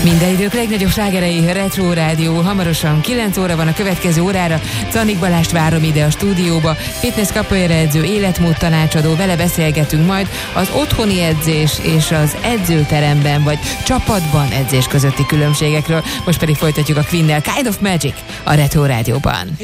Minden idők legnagyobb slágerei, Retro Rádió. Hamarosan 9 óra van, a következő órára Czanik Balást várom ide a stúdióba. Fitness capoeira edző, életmód tanácsadó, vele beszélgetünk majd az otthoni edzés és az edzőteremben vagy csapatban edzés közötti különbségekről. Most pedig folytatjuk a Queen-nel, Kind of Magic a Retro Rádióban.